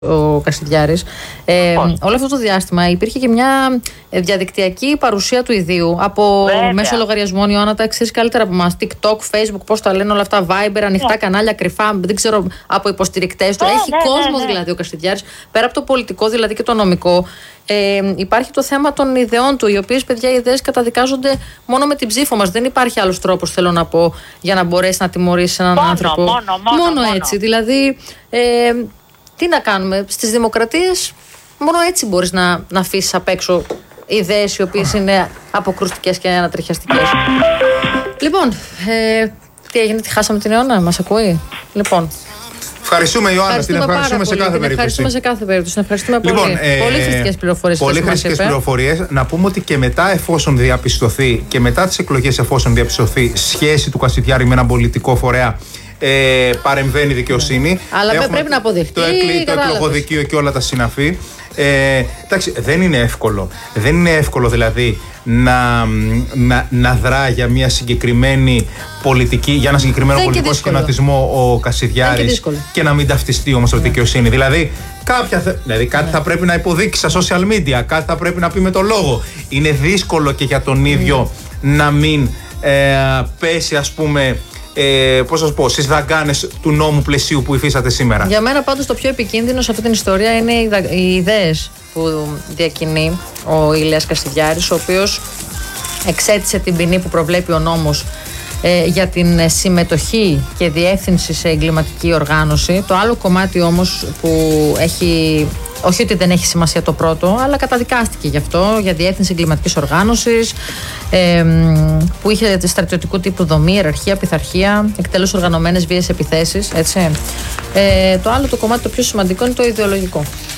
ο Κασιδιάρης. Όλο αυτό το διάστημα υπήρχε και μια διαδικτυακή παρουσία του ιδίου από μέσω λογαριασμών. Ιωάννα, τα ξέρεις καλύτερα από εμάς. TikTok, Facebook, πώς τα λένε όλα αυτά, Viber, ανοιχτά κανάλια, κρυφά, δεν ξέρω, από υποστηρικτές του. Έχει κόσμο δηλαδή ο Κασιδιάρης, πέρα από το πολιτικό δηλαδή και το νομικό. Υπάρχει το θέμα των ιδεών του, οι οποίες, παιδιά, οι ιδέες καταδικάζονται μόνο με την ψήφο μας. Δεν υπάρχει άλλος τρόπος, θέλω να πω, για να μπορέσει να τιμωρήσει έναν άνθρωπο. Μόνο έτσι. Δηλαδή, τι να κάνουμε, στις δημοκρατίες μόνο έτσι μπορείς να αφήσεις απ' έξω ιδέες οι οποίες είναι αποκρουστικές και ανατριχιαστικές. Λοιπόν, τι έγινε, τη χάσαμε την Ιωάννα, μας ακούει? Λοιπόν. Ευχαριστούμε, Ιωάννα, την ευχαριστούμε σε κάθε περίπτωση. Ευχαριστούμε σε κάθε περίπτωση. Ευχαριστούμε πολύ. Πολύ χρηστικές πληροφορίες. Πολύ χρηστικές πληροφορίες. Να πούμε ότι και μετά, εφόσον διαπιστωθεί, και μετά τις εκλογές, εφόσον διαπιστωθεί σχέση του Κασιδιάρη με έναν πολιτικό φορέα, παρεμβαίνει η δικαιοσύνη. Αλλά πρέπει να αποδειχτεί. Το εκλογοδικείο και όλα τα συναφή. Εντάξει, δεν είναι εύκολο. Δεν είναι εύκολο δηλαδή να δρά για μια συγκεκριμένη πολιτική, για ένα συγκεκριμένο πολιτικό σχηματισμό ο Κασιδιάρης και να μην ταυτιστεί όμως από τη δικαιοσύνη. Δηλαδή, κάτι θα πρέπει να υποδείξει στα social media, κάτι θα πρέπει να πει με το λόγο. Είναι δύσκολο και για τον ίδιο να μην πέσει, ας πούμε, πώς σας πω, στις δαγκάνες του νόμου πλαισίου που υφίσταται σήμερα. Για μένα πάντως το πιο επικίνδυνο σε αυτή την ιστορία είναι οι ιδέες που διακινεί ο Ηλίας Κασιδιάρης, ο οποίος εξέτησε την ποινή που προβλέπει ο νόμος για την συμμετοχή και διεύθυνση σε εγκληματική οργάνωση. Το άλλο κομμάτι όμως που έχει, όχι ότι δεν έχει σημασία το πρώτο, αλλά καταδικάστηκε γι' αυτό, για διεύθυνση εγκληματικής οργάνωσης, που είχε στρατιωτικού τύπου δομή, ιεραρχία, πειθαρχία, εκτέλεση οργανωμένες βίες επιθέσεις, έτσι. Το άλλο το κομμάτι το πιο σημαντικό είναι το ιδεολογικό.